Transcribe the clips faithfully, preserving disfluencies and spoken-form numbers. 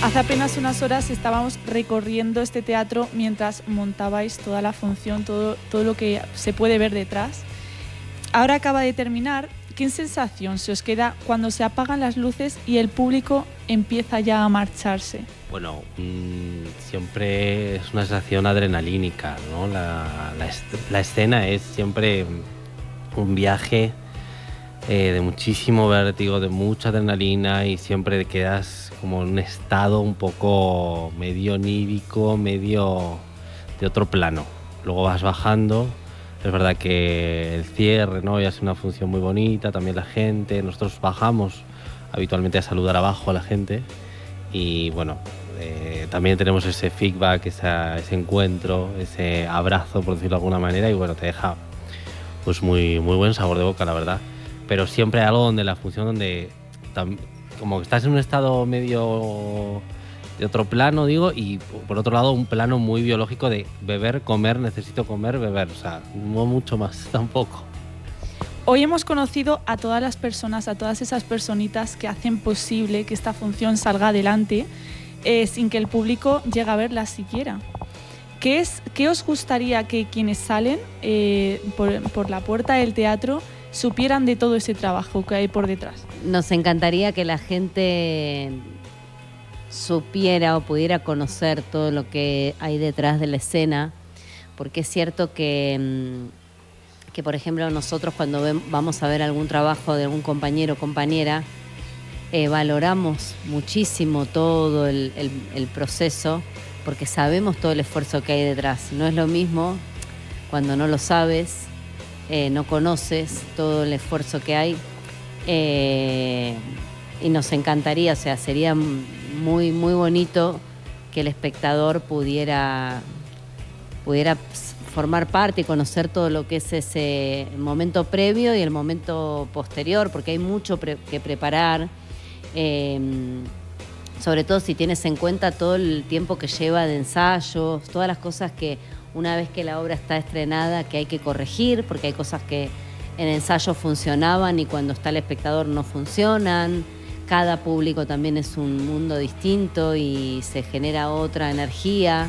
Hace apenas unas horas estábamos recorriendo este teatro mientras montabais toda la función, todo, todo lo que se puede ver detrás. Ahora acaba de terminar. ¿Qué sensación se os queda cuando se apagan las luces y el público empieza ya a marcharse? Bueno, mmm, siempre es una sensación adrenalínica, ¿no? La, la, la escena es siempre un viaje eh, de muchísimo vértigo, de mucha adrenalina, y siempre quedas como en un estado un poco medio onírico, medio de otro plano. Luego vas bajando. Es verdad que el cierre, ¿no?, ya es una función muy bonita, también la gente. Nosotros bajamos habitualmente a saludar abajo a la gente y bueno, eh, también tenemos ese feedback, esa, ese encuentro, ese abrazo, por decirlo de alguna manera, y bueno, te deja pues muy, muy buen sabor de boca, la verdad. Pero siempre hay algo donde la función, donde tam, como que estás en un estado medio de otro plano, digo, y por otro lado un plano muy biológico de beber, comer, necesito comer, beber, o sea, no mucho más tampoco. Hoy hemos conocido a todas las personas, a todas esas personitas que hacen posible que esta función salga adelante eh, sin que el público llegue a verla siquiera. ¿Qué, es, qué os gustaría que quienes salen eh, por, por la puerta del teatro supieran de todo ese trabajo que hay por detrás? Nos encantaría que la gente supiera o pudiera conocer todo lo que hay detrás de la escena, porque es cierto que, que por ejemplo, nosotros cuando ven, vamos a ver algún trabajo de algún compañero o compañera, eh, valoramos muchísimo todo el, el, el proceso, porque sabemos todo el esfuerzo que hay detrás. No es lo mismo cuando no lo sabes, eh, no conoces todo el esfuerzo que hay, eh, y nos encantaría, o sea, sería muy, muy bonito que el espectador pudiera, pudiera formar parte y conocer todo lo que es ese momento previo y el momento posterior, porque hay mucho pre- que preparar, eh, sobre todo si tienes en cuenta todo el tiempo que lleva de ensayos, todas las cosas que una vez que la obra está estrenada que hay que corregir, porque hay cosas que en ensayo funcionaban y cuando está el espectador no funcionan. Cada público también es un mundo distinto y se genera otra energía.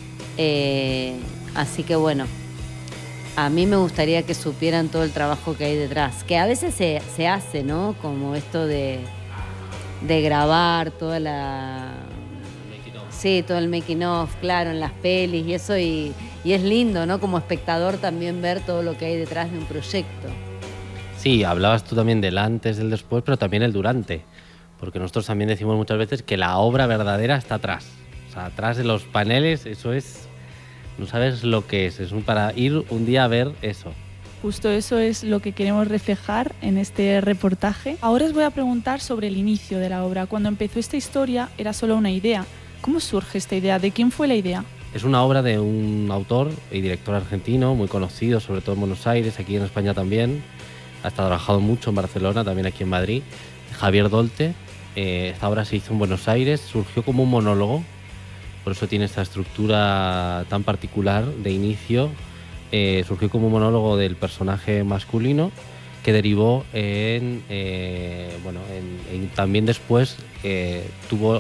Eh, así que bueno, a mí me gustaría que supieran todo el trabajo que hay detrás, que a veces se, se hace, ¿no? Como esto de, de grabar toda la... Sí, todo el making of, claro, en las pelis y eso, y, y es lindo, ¿no? Como espectador también ver todo lo que hay detrás de un proyecto. Sí, hablabas tú también del antes, del después, pero también el durante. Porque nosotros también decimos muchas veces que la obra verdadera está atrás. O sea, atrás de los paneles, eso es... No sabes lo que es, es un, para ir un día a ver eso. Justo eso es lo que queremos reflejar en este reportaje. Ahora os voy a preguntar sobre el inicio de la obra. Cuando empezó esta historia era solo una idea. ¿Cómo surge esta idea? ¿De quién fue la idea? Es una obra de un autor y director argentino muy conocido, sobre todo en Buenos Aires, aquí en España también. Ha trabajado mucho en Barcelona, también aquí en Madrid. Javier Dolte. Eh, esta obra se hizo en Buenos Aires, surgió como un monólogo, por eso tiene esta estructura tan particular de inicio. Eh, surgió como un monólogo del personaje masculino que derivó en, eh, bueno, en, en también después eh, tuvo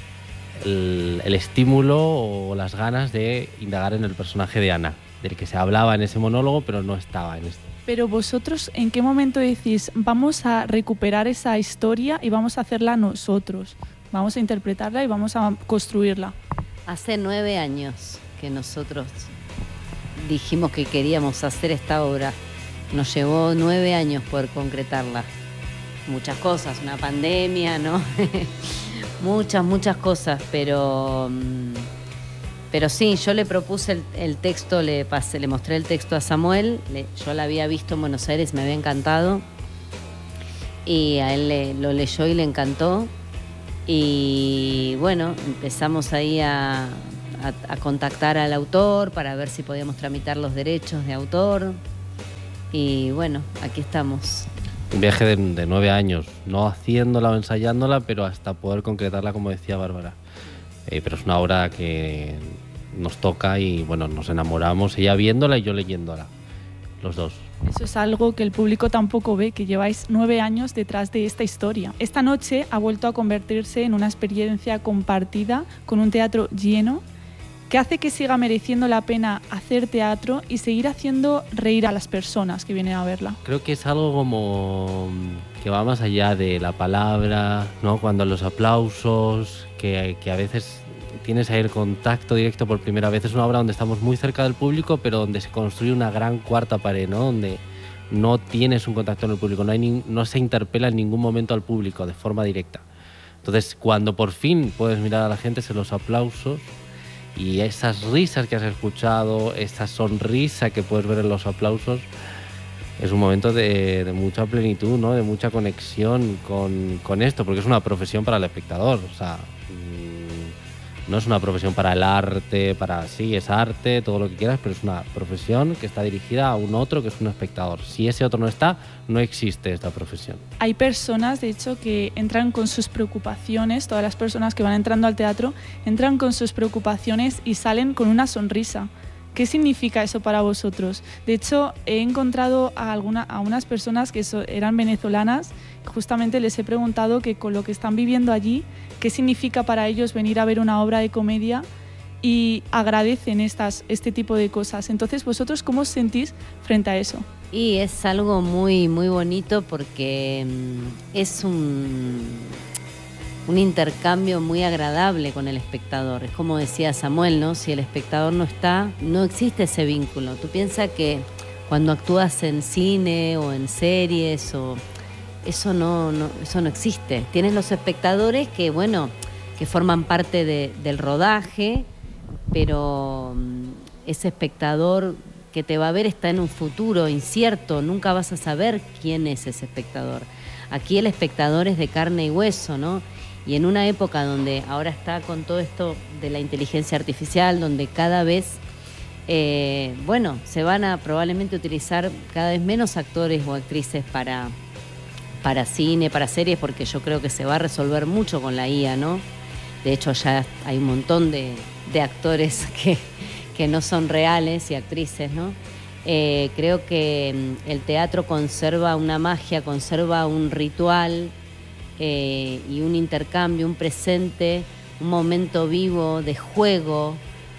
el, el estímulo o las ganas de indagar en el personaje de Ana, del que se hablaba en ese monólogo, pero no estaba en este. Pero vosotros, ¿en qué momento decís, vamos a recuperar esa historia y vamos a hacerla nosotros? Vamos a interpretarla y vamos a construirla. Hace nueve años que nosotros dijimos que queríamos hacer esta obra. Nos llevó nueve años poder concretarla. Muchas cosas, una pandemia, ¿no? muchas, muchas cosas, pero... Pero sí, yo le propuse el, el texto, le pasé, le mostré el texto a Samuel, le, yo la había visto en Buenos Aires, me había encantado, y a él le, lo leyó y le encantó, y bueno, empezamos ahí a, a, a contactar al autor para ver si podíamos tramitar los derechos de autor, y bueno, aquí estamos. Un viaje de, de nueve años, no haciéndola o ensayándola, pero hasta poder concretarla, como decía Bárbara. Eh, pero es una obra que nos toca y bueno, nos enamoramos, ella viéndola y yo leyéndola. los dos. Eso es algo que el público tampoco ve, que lleváis nueve años detrás de esta historia. Esta noche ha vuelto a convertirse en una experiencia compartida con un teatro lleno que hace que siga mereciendo la pena hacer teatro y seguir haciendo reír a las personas que vienen a verla. Creo que es algo como que va más allá de la palabra, ¿no? Cuando los aplausos, que, que a veces tienes ahí el contacto directo por primera vez. Es una obra donde estamos muy cerca del público, pero donde se construye una gran cuarta pared, ¿no? Donde no tienes un contacto con el público, no, hay ni, no se interpela en ningún momento al público de forma directa. Entonces, cuando por fin puedes mirar a la gente, son los aplausos y esas risas que has escuchado, esa sonrisa que puedes ver en los aplausos, es un momento de, de mucha plenitud, ¿no? De mucha conexión con, con esto, porque es una profesión para el espectador. O sea, mmm, no es una profesión para el arte, para sí, es arte, todo lo que quieras, pero es una profesión que está dirigida a un otro que es un espectador. Si ese otro no está, no existe esta profesión. Hay personas, de hecho, que entran con sus preocupaciones, todas las personas que van entrando al teatro, entran con sus preocupaciones y salen con una sonrisa. ¿Qué significa eso para vosotros? De hecho, he encontrado a, alguna, a unas personas que so, eran venezolanas, justamente les he preguntado que con lo que están viviendo allí, qué significa para ellos venir a ver una obra de comedia y agradecen estas, este tipo de cosas. Entonces, ¿vosotros cómo os sentís frente a eso? Y es algo muy, muy bonito porque es un... un intercambio muy agradable con el espectador. Es como decía Samuel, ¿no? Si el espectador no está, no existe ese vínculo. Tú piensas que cuando actúas en cine o en series, o eso no, no, eso no existe. Tienes los espectadores que, bueno, que forman parte de, del rodaje, pero ese espectador que te va a ver está en un futuro incierto. Nunca vas a saber quién es ese espectador. Aquí el espectador es de carne y hueso, ¿no? Y en una época donde ahora está con todo esto de la inteligencia artificial, donde cada vez, eh, bueno, se van a probablemente utilizar cada vez menos actores o actrices para, para cine, para series, porque yo creo que se va a resolver mucho con la I A, ¿no? De hecho, ya hay un montón de, de actores que, que no son reales y actrices, ¿no? Eh, creo que el teatro conserva una magia, conserva un ritual, Eh, y un intercambio, un presente, un momento vivo de juego,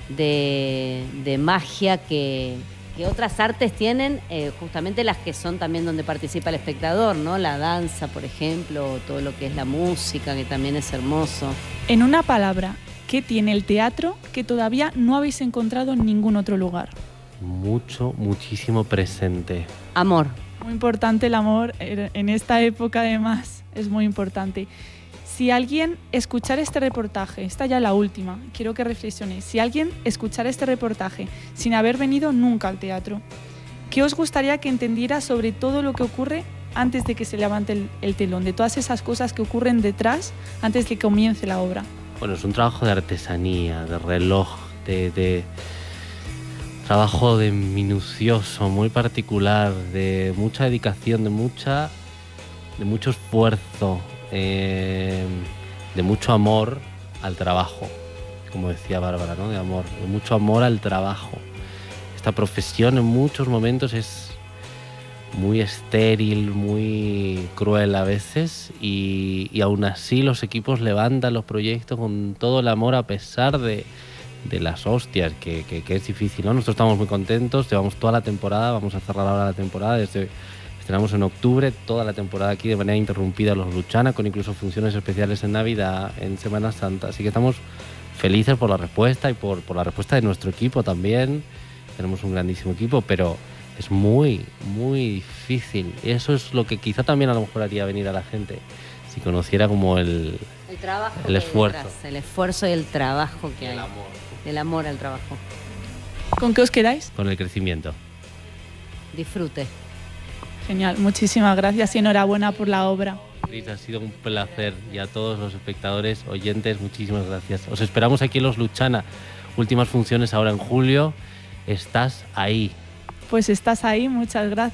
de, de magia que, que otras artes tienen, eh, justamente las que son también donde participa el espectador, ¿no? La danza, por ejemplo, o todo lo que es la música, que también es hermoso. En una palabra, ¿qué tiene el teatro que todavía no habéis encontrado en ningún otro lugar? Mucho, muchísimo presente. Amor. Muy importante el amor en esta época, además, es muy importante. Si alguien escuchara este reportaje, esta ya la última, quiero que reflexionéis, si alguien escuchara este reportaje sin haber venido nunca al teatro, ¿qué os gustaría que entendiera sobre todo lo que ocurre antes de que se levante el, el telón, de todas esas cosas que ocurren detrás antes de que comience la obra? Bueno, es un trabajo de artesanía, de reloj, de... de... trabajo de minucioso, muy particular, de mucha dedicación, de mucha, de mucho esfuerzo, eh, de mucho amor al trabajo, como decía Bárbara, ¿no? De amor, de mucho amor al trabajo. Esta profesión en muchos momentos es muy estéril, muy cruel a veces, y, y aún así los equipos levantan los proyectos con todo el amor a pesar de de las hostias, que, que, que es difícil, ¿no? Nosotros estamos muy contentos, llevamos toda la temporada, vamos a cerrar ahora la temporada, desde, estrenamos en octubre, toda la temporada aquí de manera interrumpida los Luchana, con incluso funciones especiales en Navidad, en Semana Santa, así que estamos felices por la respuesta y por, por la respuesta de nuestro equipo también. Tenemos un grandísimo equipo, pero es muy, muy difícil, y eso es lo que quizá también a lo mejor haría venir a la gente, si conociera como el, el, trabajo el esfuerzo. Detrás, el esfuerzo y el trabajo que el hay. Amor. El amor al trabajo. ¿Con qué os quedáis? Con el crecimiento. Disfrute. Genial, muchísimas gracias y enhorabuena por la obra. Cris, ha sido un placer, y a todos los espectadores, oyentes, muchísimas gracias. Os esperamos aquí en Los Luchana. Últimas funciones ahora en julio. Estás ahí. Pues estás ahí, muchas gracias.